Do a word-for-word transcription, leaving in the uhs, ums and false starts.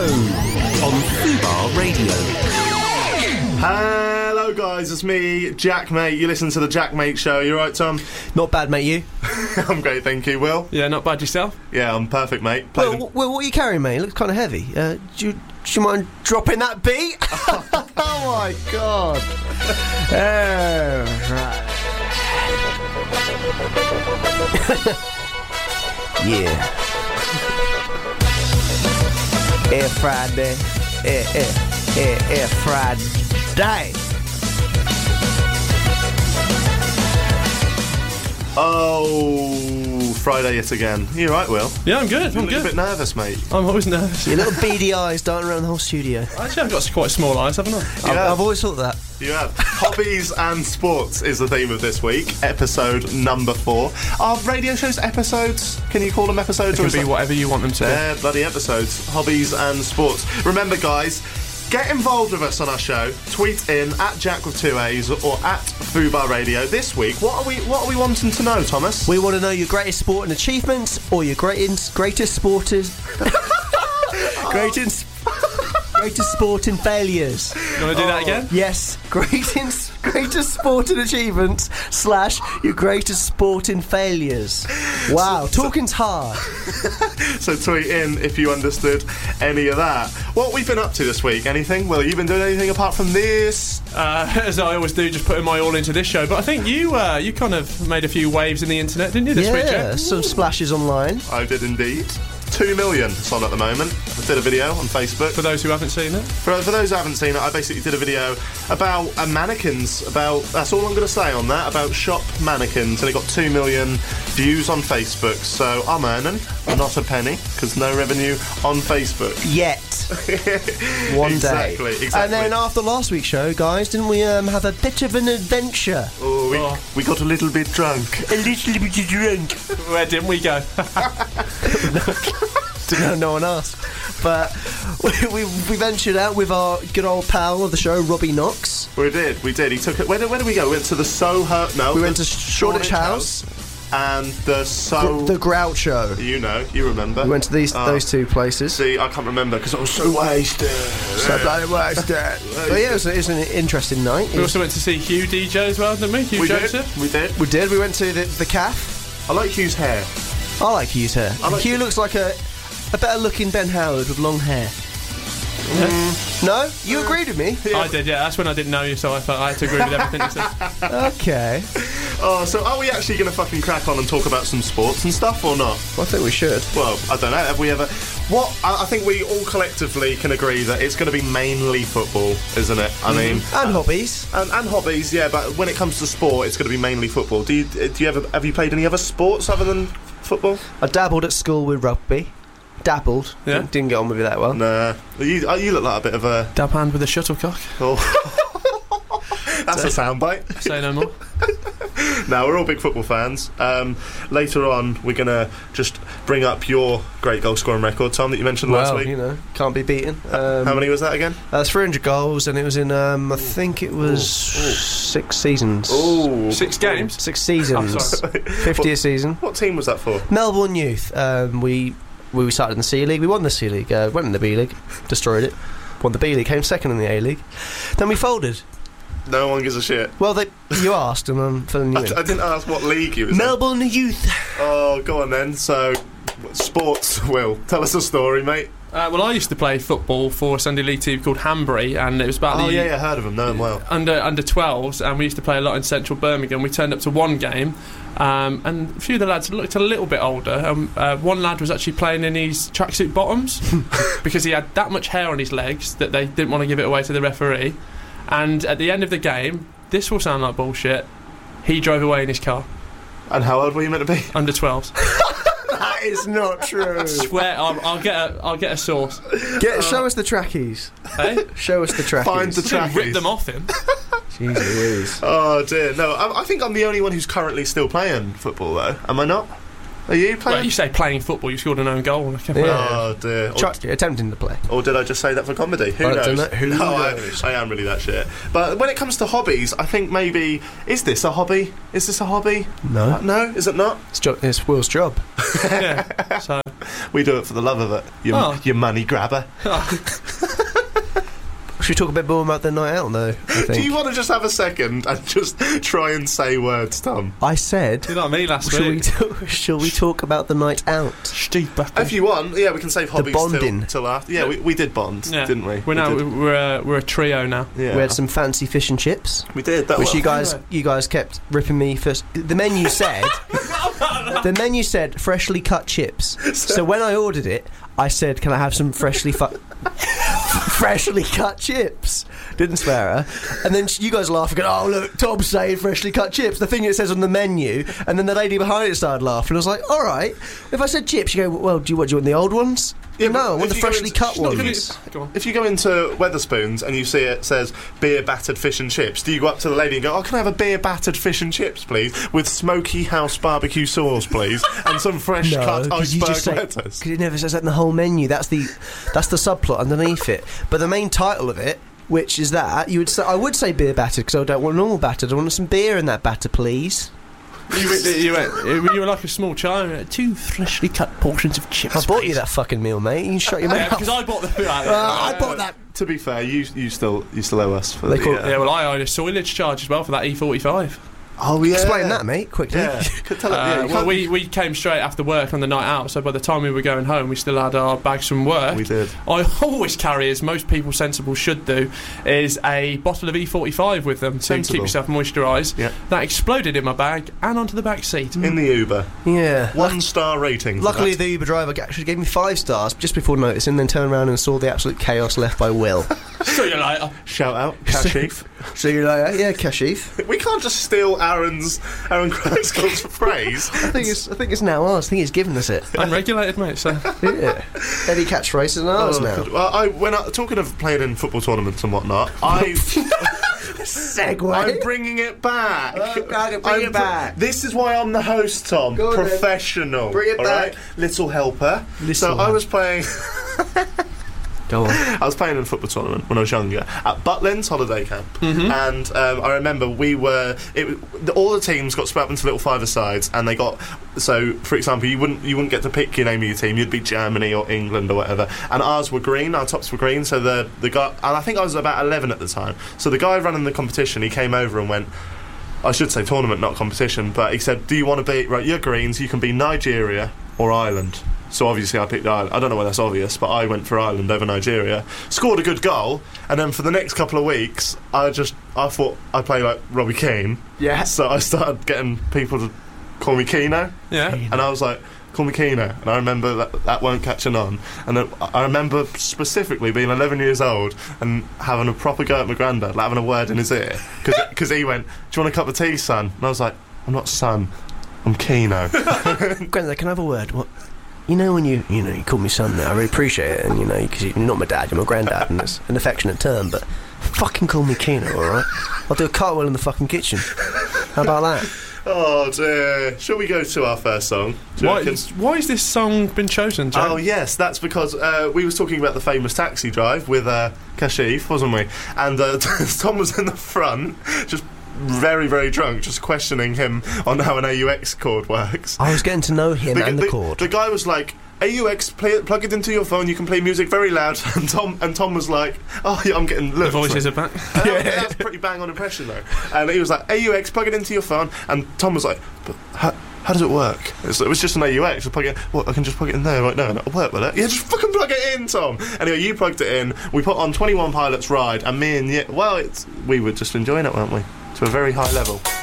on Fubar Radio. Hello guys, it's me, Jack Mate. You listen to the Jack Mate Show. You right, Tom? Not bad, mate, you? I'm great, thank you. Will? Yeah, not bad yourself? Yeah, I'm perfect, mate. Play Well, the- w- well, what are you carrying, mate? It looks kind of heavy. Uh, do, you, do you mind dropping that beat? Oh my god. Oh, right. Yeah. Air Friday. Air, air, air, air Friday. Oh, Friday yet again. You right, Will? Yeah, I'm good. You're I'm a good. bit nervous, mate. I'm always nervous. Your little beady eyes darting around the whole studio. Actually, I've got quite small eyes, haven't I? I've, Yeah. I've always thought that. You have. Hobbies and sports is the theme of this week. Episode number four. Are radio shows episodes? Can you call them episodes? It or can is be that- whatever you want them to be. They're bloody episodes. Hobbies and sports. Remember, guys, get involved with us on our show. Tweet in at Jack with two A's or at Fubar Radio. This week, what are we what are we wanting to know, Thomas? We want to know your greatest sporting achievements or your greatest greatest sporters greatest greatest sporting failures. You want to do that again? Yes, greatest greatest sporting achievements slash your greatest sporting failures. Wow, talking's hard. So tweet in if you understood any of that. What we've been up to this week? Anything? Well, you been doing anything apart from this? Uh, as I always do, just putting my all into this show. But I think you uh, you kind of made a few waves in the internet, didn't you, this week, Yeah, Jack? some splashes online. I did indeed. Two million it's on at the moment. I did a video on Facebook. For those who haven't seen it. For, for those who haven't seen it, I basically did a video about uh, mannequins. About that's all I'm going to say on that. About shop mannequins, and it got two million views on Facebook. So I'm earning not a penny because no revenue on Facebook. Yet. One Exactly, day. exactly. And then after last week's show, guys, didn't we um, have a bit of an adventure? Oh, we, Oh. we got a little bit drunk. A little bit drunk. Where didn't we go? Didn't know, no one asked. But we, we, we ventured out with our good old pal of the show, Robbie Knox. We did, we did. He took it. Where did, where did we go? We went to the Soho. No, We the went to Shoreditch House. and the So. The Groucho. You know, you remember. We went to these Oh. those two places. See, I can't remember because I was so wasted. So bloody wasted. But yeah, it was, it was an interesting night. We also went to see Hugh D J as well, didn't we? Hugh We Joseph. did. We did. We did. We went to the, the calf. I like Hugh's hair. I like Hugh's hair. I like Hugh it. looks like a a better looking Ben Howard with long hair. Mm. No, you agreed with me. I did, yeah. That's when I didn't know you, so I thought I had to agree with everything you said. Okay, Oh, so are we actually going to fucking crack on and talk about some sports and stuff or not? well, I think we should. Well, I don't know. Have we ever? What I, I think we all collectively can agree that it's going to be mainly football, isn't it? I mean, And hobbies. and, and hobbies, yeah. But when it comes to sport, it's going to be mainly football. Do you do you ever have you played any other sports other than football? I dabbled at school with rugby. Dabbled. Yeah. Didn't, didn't get on with it that well. Nah. You, oh, you look like a bit of a. Dab hand with a shuttlecock. Oh. That's a soundbite. Say no more. No, we're all big football fans. Um, later on, we're going to just bring up your great goal scoring record, Tom, that you mentioned last Well, week. you know, can't be beaten. Um, How many was that again? Uh, three hundred goals, and it was in, um, I think it was Ooh, ooh. six seasons. Ooh. Six games. Six Oh, seasons. sorry. fifty a season. What team was that for? Melbourne Youth. Um, we we started in the C League. We won the C League. Uh, went in the B League. Destroyed it. Won the B League. Came second in the A League. Then we folded. No one gives a shit. Well, they you asked, and I'm filling you I, in. I didn't ask what league you was in. Melbourne Youth. Oh, go on then. So, sports, Will. Tell us a story, mate. Uh, well, I used to play football for a Sunday league team called Hanbury, and it was about Oh, the yeah, yeah, heard of him. Know him well. under under twelves, and we used to play a lot in central Birmingham. We turned up to one game, um, and a few of the lads looked a little bit older. Um, uh, one lad was actually playing in his tracksuit bottoms because he had that much hair on his legs that they didn't want to give it away to the referee. And at the end of the game, this will sound like bullshit, he drove away in his car. And how old were you meant to be? Under twelves. That is not true. Swear, I'll, I'll get a I'll get a source. Get show us the trackies. Hey, Show us the trackies. Find the didn't rip trackies. them off him. Jeez Louise. Oh, dear. No, I, I think I'm the only one who's currently still playing football, though. Am I not? Are you Well, playing? you say playing football, you scored an own goal. I can't- Yeah. Oh dear. Or, Try, attempting to play. or did I just say that for comedy? Who I knows? don't know. Who no, knows? I, I am really that shit. But when it comes to hobbies, I think maybe is this a hobby? Is this a hobby? No. Uh, no, is it not? It's, jo- it's Will's job. Yeah. So, We do it for the love of it. You, Oh. you money grabber. Should we talk a bit more about the night out, though? I think. Do you want to just have a second and just try and say words, Tom? I said. you know what I mean last Shall we, week. talk, shall we talk about the night out? Steve Buckle. If you want, yeah, we can save hobbies bonding. till, till after. Yeah, we, we did bond, Yeah. didn't we? We're now we did. we're a, we're a trio now. Yeah. We had some fancy fish and chips, We did. That which was, you guys you guys kept ripping me first. The menu said the menu said freshly cut chips. So when I ordered it, I said, "Can I have some freshly fu- freshly cut chips?" Didn't swear her. And then sh- you guys laugh and go, "Oh look, Tom's saying freshly cut chips." The thing it says on the menu, and then the lady behind it started laughing. I was like, "All right." If I said chips, you go, "Well, do you what? Do you want the old ones?" Yeah, no, but I want if the you go freshly into- cut Look, if you- ones. Go on. If you go into Weatherspoons and you see it says beer battered fish and chips, do you go up to the lady and go, "Oh, can I have a beer battered fish and chips, please, with smoky house barbecue sauce, please, and some fresh cut 'cause you iceberg just say- lettuce"? 'cause it never says that in the whole menu. That's the that's the subplot underneath it. But the main title of it, which is that, you would say, I would say beer battered because I don't want normal battered. I want some beer in that batter, please. You, went- you, went, you were like a small child. You went, Two freshly cut portions of chips. I bought you please." that fucking meal, mate. You can shut your Yeah, mouth. because I bought the. Uh, I bought that. To be fair, you you still you still owe us for They the. call- uh, Yeah, well, I owed a soilage charge as well for that E forty-five. oh yeah. Explain that, mate, quickly. Yeah. Could tell it, yeah, Uh, you well, can't- we, we came straight after work on the night out, so by the time we were going home, we still had our bags from work. we did. I always carry, as most people sensible should do, is a bottle of E forty-five with them to Sensible. keep yourself moisturised. Yeah. That exploded in my bag and onto the back seat. In the Uber, Yeah. one star rating. for Luckily, that. the Uber driver actually gave me five stars just before noticing, then turned around and saw the absolute chaos left by Will. See you later. shout out, Kashif. See you later. Yeah, Kashif. We can't just steal Aaron's Aaron Kreiskol's phrase. I think it's I think it's now ours. I think he's given us it. Unregulated, mate, so. Yeah. Any catchphrases are ours Oh, now. God. Well, I when I, talking of playing in football tournaments and whatnot, I Segue. I'm bringing it back. Oh, God, bring I'm it br- back. This is why I'm the host, Tom. Go on then. Professional. Bring it all back. right? Little helper. Little so I helper. was playing. Go on. I was playing in a football tournament when I was younger at Butlins holiday camp, Mm-hmm. and um, I remember we were it, the, all the teams got split up into little five-a-sides, and they got so. For example, you wouldn't you wouldn't get to pick your name of your team. You'd be Germany or England or whatever, and ours were green. Our tops were green. So the the guy, and I think I was about eleven at the time. So the guy running the competition, he came over and went. I should say tournament, not competition, but he said, "Do you want to be right? You're greens. You can be Nigeria or Ireland." So obviously I picked Ireland. I don't know whether that's obvious, but I went for Ireland over Nigeria. Scored a good goal, and then for the next couple of weeks, I just I thought I'd play like Robbie Keane. Yeah. So I started getting people to call me Keano, Yeah. and I was like, "Call me Keano." And I remember that that weren't catching on. And then I remember specifically being eleven years old and having a proper go at my granddad, like having a word in his ear, because he went, "Do you want a cup of tea, son?" And I was like, "I'm not son, I'm Keano." Grandad, can I have a word? What? You know when you you know you call me son now, I really appreciate it, and you know because you're not my dad, you're my granddad, and it's an affectionate term, but fucking call me Keno, all right? I'll do a cartwheel in the fucking kitchen. How about that? Oh dear. Shall we go to our first song? Do you Why, reckon? why has this song been chosen, Jack? Oh yes, that's because uh, we was talking about the famous taxi drive with uh, Kashif, wasn't we? And uh, Tom was in the front, just very, very drunk, just questioning him on how an A U X chord works. I was getting to know him and the, the, chord. the guy was like, A U X, play it, plug it into your phone, you can play music very loud. And Tom and Tom was like, oh yeah, I'm getting the looked. voices are back. Uh, That's a pretty bang on impression though. And he was like, A U X, plug it into your phone. And Tom was like, but how, how does it work? It's, it was just an A U X. Just plug it. What? I can just plug it in there right now. And it'll work with it. Yeah, just fucking plug it in, Tom. Anyway, you plugged it in. We put on twenty-one Pilots Ride, and me and yeah, well, it's we were just enjoying it, weren't we? To a very high level.